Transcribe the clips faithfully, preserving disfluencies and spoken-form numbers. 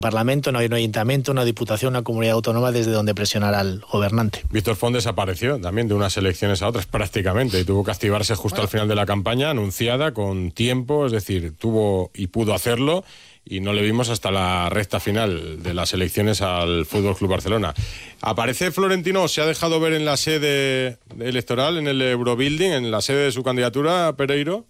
Parlamento, no hay un ayuntamiento, una diputación, una comunidad autónoma desde donde presionar al gobernante. Víctor Font desapareció también de unas elecciones a otras prácticamente y tuvo que activarse justo bueno. al final de la campaña, anunciada con tiempo, es decir, tuvo y pudo hacerlo y no le vimos hasta la recta final de las elecciones al Fútbol Club Barcelona. ¿Aparece Florentino o se ha dejado ver en la sede electoral, en el Eurobuilding, en la sede de su candidatura, Pereiro?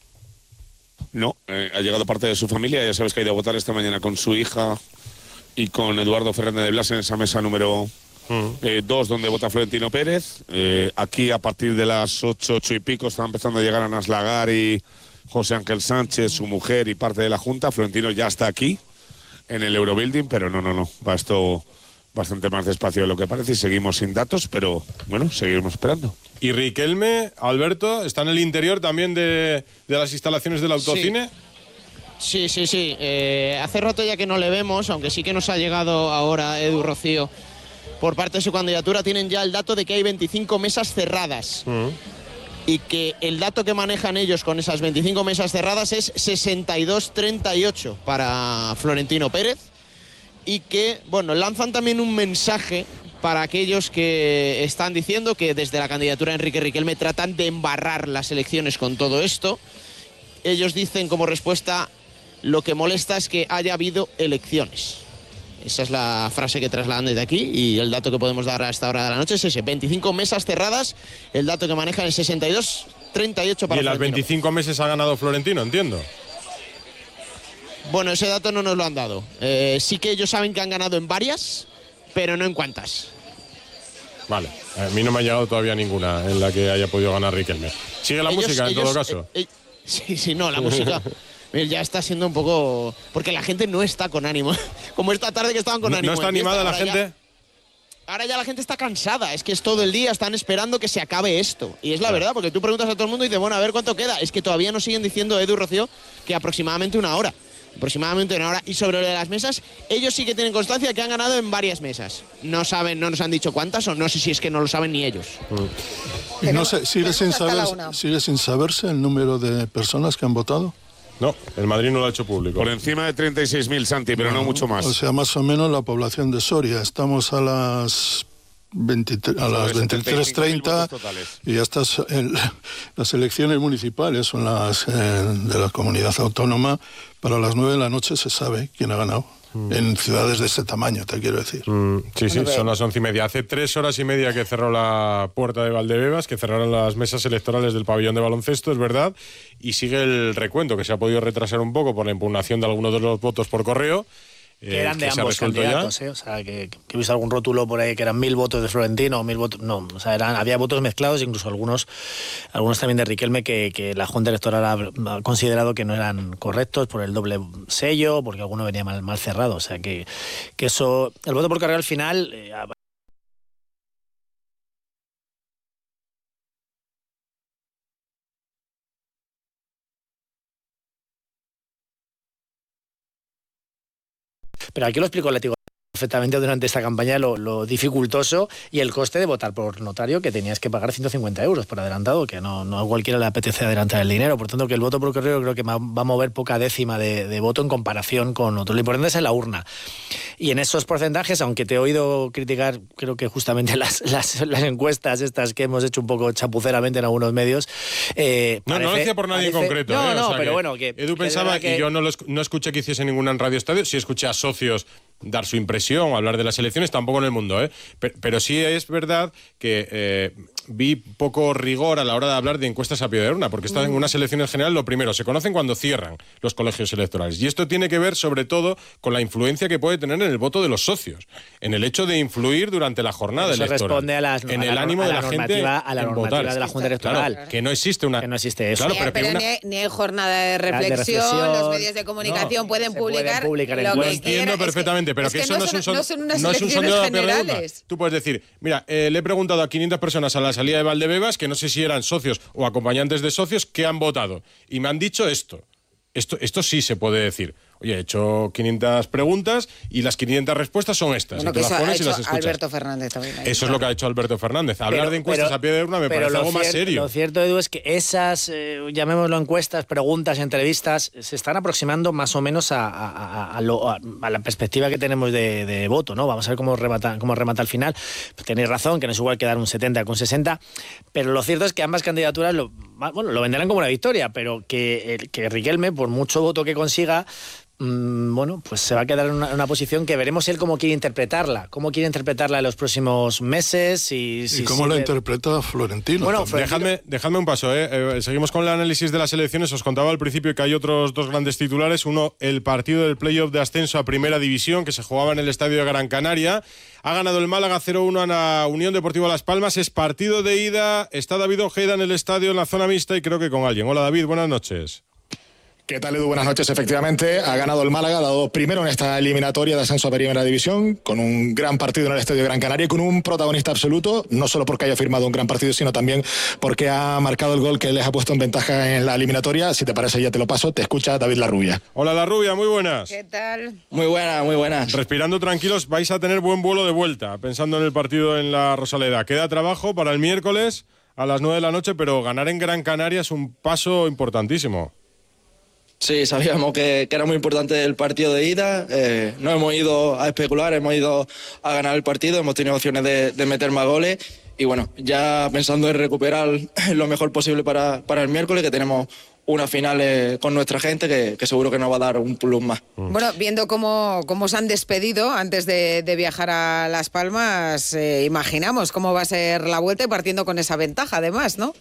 No, eh, ha llegado parte de su familia, ya sabes que ha ido a votar esta mañana con su hija y con Eduardo Fernández de Blas en esa mesa número dos, eh, donde vota Florentino Pérez. Eh, aquí a partir de las ocho, ocho y pico están empezando a llegar a Naslagar y José Ángel Sánchez, su mujer y parte de la Junta. Florentino ya está aquí, en el Eurobuilding, pero no, no, no, va esto bastante más despacio de lo que parece y seguimos sin datos, pero bueno, seguimos esperando. ¿Y Riquelme, Alberto, está en el interior también de, de las instalaciones del autocine? Sí, sí, sí. sí. Eh, hace rato ya que no le vemos, aunque sí que nos ha llegado ahora Edu Rocío por parte de su candidatura. Tienen ya el dato de que hay veinticinco mesas cerradas. Uh-huh. Y que el dato que manejan ellos con esas veinticinco mesas cerradas es sesenta y dos treinta y ocho para Florentino Pérez. Y que, bueno, lanzan también un mensaje para aquellos que están diciendo que desde la candidatura de Enrique Riquelme tratan de embarrar las elecciones con todo esto. Ellos dicen como respuesta: lo que molesta es que haya habido elecciones. Esa es la frase que trasladan desde aquí y el dato que podemos dar a esta hora de la noche es ese. veinticinco mesas cerradas, el dato que manejan es sesenta y dos treinta y ocho para Florentino. ¿Y en las veinticinco meses ha ganado Florentino? Entiendo. Bueno, ese dato no nos lo han dado. Eh, sí que ellos saben que han ganado en varias, pero no en cuántas. Vale, a mí no me ha llegado todavía ninguna en la que haya podido ganar Riquelme. ¿Sigue la ellos, música en ellos, todo caso? Eh, eh, sí, sí, no, la música ya está siendo un poco... Porque la gente no está con ánimo. Como esta tarde que estaban con ¿No, ánimo. ¿No está animada la gente? Ya, ahora ya la gente está cansada. Es que es todo el día, están esperando que se acabe esto. Y es la verdad, porque tú preguntas a todo el mundo y dices, bueno, a ver cuánto queda. Es que todavía nos siguen diciendo, Edu y Rocío, que aproximadamente una hora. aproximadamente una hora. Y sobre lo de las mesas, ellos sí que tienen constancia que han ganado en varias mesas. No saben, no nos han dicho cuántas, o no sé si es que no lo saben ni ellos. Y no sé, sigue sin saber, sigue sin saberse el número de personas que han votado. No, el Madrid no lo ha hecho público. Por encima de treinta y seis mil, Santi, pero no, no mucho más. O sea, más o menos la población de Soria. Estamos a las veintitrés, a las veintitrés treinta y ya estas el, las elecciones municipales son las eh, de la comunidad autónoma. Para las nueve de la noche se sabe quién ha ganado. Mm. En ciudades de ese tamaño, te quiero decir. Mm, sí, sí, son las once y media. Hace tres horas y media que cerró la puerta de Valdebebas, que cerraron las mesas electorales del pabellón de baloncesto, es verdad, y sigue el recuento, que se ha podido retrasar un poco por la impugnación de algunos de los votos por correo. Que eran eh, de que ambos candidatos, eh, o sea, que, que he visto algún rótulo por ahí que eran mil votos de Florentino, mil votos, no, o sea, eran, había votos mezclados, incluso algunos, algunos también de Riquelme que, que la Junta Electoral ha, ha considerado que no eran correctos por el doble sello, porque alguno venía mal, mal cerrado, o sea, que, que eso, el voto por correo al final... Eh, Pero aquí lo explico el perfectamente durante esta campaña lo, lo dificultoso y el coste de votar por notario, que tenías que pagar ciento cincuenta euros por adelantado, que no, no a cualquiera le apetece adelantar el dinero. Por tanto, que el voto por correo creo que va a mover poca décima de, de voto en comparación con otros. Lo importante es en la urna. Y en esos porcentajes, aunque te he oído criticar, creo que justamente las, las, las encuestas estas que hemos hecho un poco chapuceramente en algunos medios... Eh, no, parece, no lo decía por nadie parece, en concreto. No, eh, no, o sea pero que bueno... que Edu pensaba, que... y yo no, lo, no escuché que hiciese ninguna en Radio Estadio, sí escuché a socios dar su impresión, hablar de las elecciones, tampoco en el mundo, ¿eh? Pero, pero sí es verdad que eh, vi poco rigor a la hora de hablar de encuestas a pie de urna, porque están en unas elecciones generales, lo primero, se conocen cuando cierran los colegios electorales. Y esto tiene que ver, sobre todo, con la influencia que puede tener en el voto de los socios, en el hecho de influir durante la jornada eso electoral. responde a las, en a el la, ánimo a la de la gente a la normativa votar. de la Junta Electoral. Claro, que no existe una... Que no existe eso. Claro, pero pero una... ni, hay, ni hay jornada de reflexión, de reflexión, los medios de comunicación no, pueden publicar, pueden publicar lo lo que entiendo quieran. perfectamente, es que, pero es que, que eso no no, son, es un no son unas no es un sondeo de generales. Tú puedes decir, mira, eh, le he preguntado a quinientas personas a la salida de Valdebebas, que no sé si eran socios o acompañantes de socios, que han votado. Y me han dicho esto. Esto, esto sí se puede decir. oye, he hecho quinientas preguntas y las quinientas respuestas son estas. Bueno, y te que las eso pones ha y hecho las escuchas. Alberto Fernández también. Eso es lo que ha hecho Alberto Fernández. Hablar Pero- de encuestas pero- a pie de urna me pero parece lo algo más cier- serio. Lo cierto, Edu, es que esas, eh, llamémoslo encuestas, preguntas, entrevistas, se están aproximando más o menos a, a- a- a lo- a- a la perspectiva que tenemos de, de voto, ¿no? Vamos a ver cómo remata, cómo remata al final. Tenéis razón, que no es igual que dar un setenta con sesenta, pero lo cierto es que ambas candidaturas lo, bueno, lo venderán como una victoria, pero que, el- que Riquelme, por mucho voto que consiga, Mm, bueno, pues se va a quedar en una, en una posición que veremos él cómo quiere interpretarla, cómo quiere interpretarla en los próximos meses y, ¿Y si cómo sigue- la interpreta Florentino? Bueno, también. Dejadme, dejadme un paso, ¿eh? Eh, seguimos con el análisis de las elecciones. Os contaba al principio que hay otros dos grandes titulares. Uno, el partido del playoff de ascenso a Primera División, que se jugaba en el estadio de Gran Canaria. Ha ganado el Málaga cero uno a la Unión Deportiva Las Palmas. Es partido de ida. Está David Ojeda en el estadio, en la zona mixta, y creo que con alguien. Hola, David, buenas noches. ¿Qué tal, Edu? Buenas noches. Efectivamente, ha ganado el Málaga, ha dado primero en esta eliminatoria de ascenso a Primera División, con un gran partido en el Estadio de Gran Canaria y con un protagonista absoluto, no solo porque haya firmado un gran partido, sino también porque ha marcado el gol que les ha puesto en ventaja en la eliminatoria. Si te parece, ya te lo paso. Te escucha David Larrubia. Hola, La Rubia, muy buenas. ¿Qué tal? Muy buenas, muy buenas. Respirando tranquilos, vais a tener buen vuelo de vuelta, pensando en el partido en la Rosaleda. Queda trabajo para el miércoles a las nueve de la noche, pero ganar en Gran Canaria es un paso importantísimo. Sí, sabíamos que, que era muy importante el partido de ida. Eh, no hemos ido a especular, hemos ido a ganar el partido, hemos tenido opciones de, de meter más goles. Y bueno, ya pensando en recuperar lo mejor posible para, para el miércoles, que tenemos una final eh, con nuestra gente que, que seguro que nos va a dar un plus más. Bueno, viendo cómo, cómo se han despedido antes de, de viajar a Las Palmas, eh, imaginamos cómo va a ser la vuelta y partiendo con esa ventaja además, ¿no?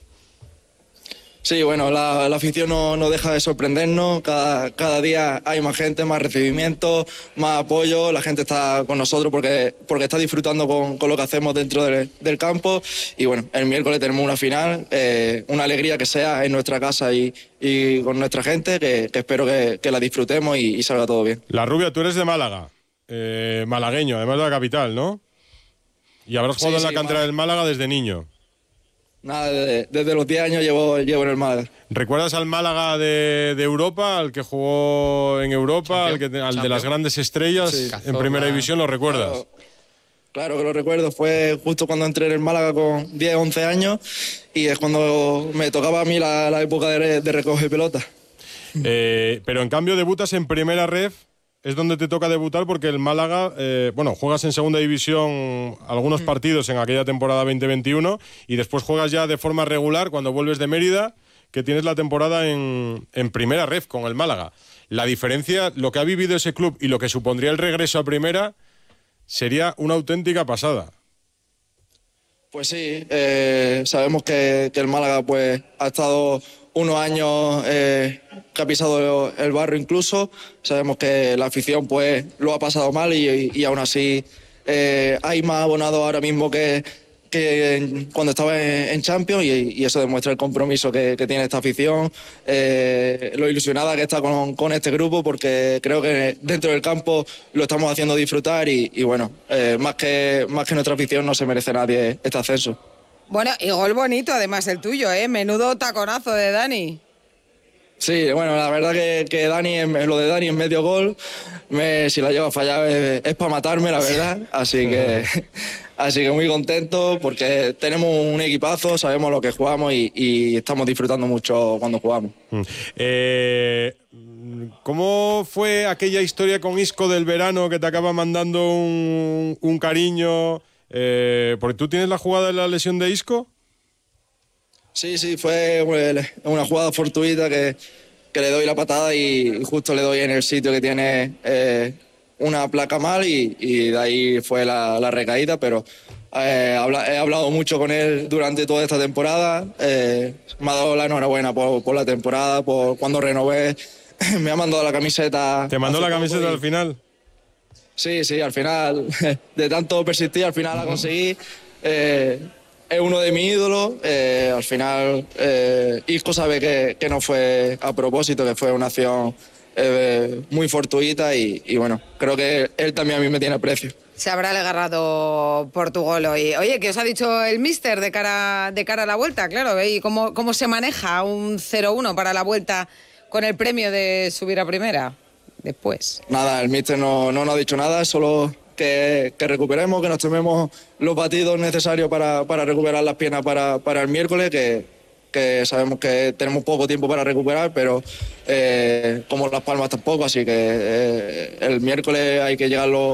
Sí, bueno, la, la afición no, no deja de sorprendernos. Cada, cada día hay más gente, más recibimiento, más apoyo. La gente está con nosotros porque, porque está disfrutando con, con lo que hacemos dentro del, del campo. Y bueno, el miércoles tenemos una final, eh, una alegría que sea en nuestra casa y, y con nuestra gente, que, que espero que, que la disfrutemos y, y salga todo bien. La Rubia, tú eres de Málaga, eh, malagueño, además de la capital, ¿no? Y habrás jugado Sí, en la sí, cantera Málaga. del Málaga desde niño. Nada, desde, desde los diez años llevo, llevo en el Málaga. ¿Recuerdas al Málaga de, de Europa, al que jugó en Europa, al, que, al de las grandes estrellas Sí. en Primera División? ¿Lo recuerdas? Claro, claro que lo recuerdo. Fue justo cuando entré en el Málaga con diez, once años y es cuando me tocaba a mí la, la época de, de recoger pelota. Eh, pero en cambio debutas en Primera Ref, es donde te toca debutar porque el Málaga, eh, bueno, juegas en Segunda División algunos Mm. partidos en aquella temporada veinte veintiuno y después juegas ya de forma regular cuando vuelves de Mérida, que tienes la temporada en, en Primera Ref con el Málaga. La diferencia, lo que ha vivido ese club y lo que supondría el regreso a Primera, sería una auténtica pasada. Pues sí, eh, sabemos que, que el Málaga pues ha estado unos años eh, que ha pisado el barro incluso. Sabemos que la afición pues lo ha pasado mal y, y aún así eh, hay más abonados ahora mismo que, que cuando estaba en, en Champions y, y eso demuestra el compromiso que, que tiene esta afición, eh, lo ilusionada que está con, con este grupo, porque creo que dentro del campo lo estamos haciendo disfrutar y, y bueno, eh, más que, más que nuestra afición no se merece nadie este ascenso. Bueno, y gol bonito además el tuyo, ¿eh? Menudo taconazo de Dani. Sí, bueno, la verdad que, que Dani, lo de Dani en medio gol, me, si la llevo a fallar es, es para matarme, la verdad. Así que, así que muy contento porque tenemos un equipazo, sabemos lo que jugamos y, y estamos disfrutando mucho cuando jugamos. Mm. Eh, ¿Cómo fue aquella historia con Isco del verano que te acaba mandando un, un cariño? Eh, porque tú tienes la jugada de la lesión de Isco. Sí, sí, fue una jugada fortuita que, que le doy la patada y justo le doy en el sitio que tiene eh, una placa mal y, y de ahí fue la, la recaída, pero eh, habla, he hablado mucho con él durante toda esta temporada, eh, me ha dado la enhorabuena por, por la temporada, por cuando renové, me ha mandado la camiseta. ¿Te mandó la hace poco camiseta y- al final? Sí, sí, al final, de tanto persistir, al final la conseguí. Eh, es uno de mis ídolos. Eh, al final, eh, Isco sabe que, que no fue a propósito, que fue una acción eh, muy fortuita y, y bueno, creo que él también a mí me tiene aprecio. Se habrá agarrado por tu gol hoy. Oye, ¿qué os ha dicho el míster de cara, de cara a la vuelta? Claro, ¿eh? ¿Y cómo, cómo se maneja un cero uno para la vuelta con el premio de subir a primera? después. Nada, el míster no, no nos ha dicho nada, solo que, que recuperemos, que nos tomemos los batidos necesarios para, para recuperar las piernas para, para el miércoles, que, que sabemos que tenemos poco tiempo para recuperar, pero eh, como Las Palmas tampoco, así que eh, el miércoles hay que llegarlo